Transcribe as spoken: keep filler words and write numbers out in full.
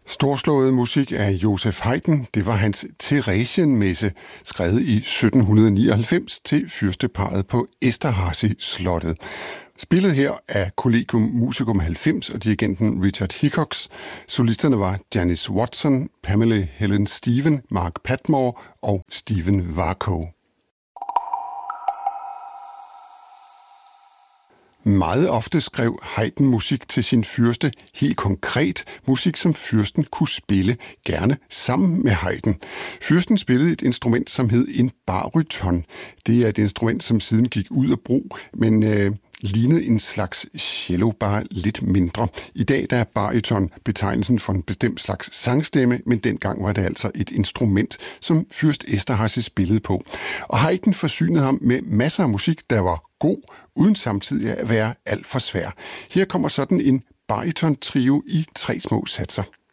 Storslået musik af Joseph Haydn, det var hans Theresienmesse, skrevet i sytten nioghalvfems til fyrsteparret på Esterhazy-slottet. Spillet her af Collegium Musicum halvfems og dirigenten Richard Hickox. Solisterne var Janice Watson, Pamela Helen Stephen, Mark Patmore og Stephen Warco. Meget ofte skrev Haydn musik til sin fyrste, helt konkret musik, som fyrsten kunne spille, gerne sammen med Haydn. Fyrsten spillede et instrument, som hed en baryton. Det er et instrument, som siden gik ud af brug, men øh, lignede en slags cello, bare lidt mindre. I dag der er baryton betegnelsen for en bestemt slags sangstemme, men dengang var det altså et instrument, som fyrst Esterhazy spillede på. Og Haydn forsynede ham med masser af musik, der var god, uden samtidig at være alt for svær. Her kommer sådan en baryton-trio i tre små satser.